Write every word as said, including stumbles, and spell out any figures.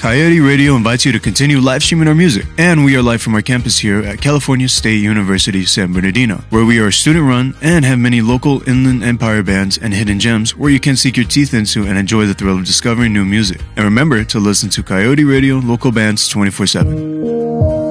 Coyote Radio invites you to continue live streaming our music. And we are live from our campus here at California State University, San Bernardino, where we are student-run and have many local Inland Empire bands and hidden gems where you can sink your teeth into and enjoy the thrill of discovering new music. And remember to listen to Coyote Radio local bands twenty-four seven.